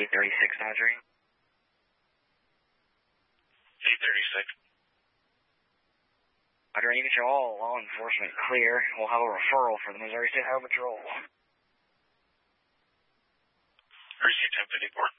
836 Audrey. 836. Audrey, you get your all law enforcement clear. We'll have a referral for the Missouri State Highway Patrol. RC 1054.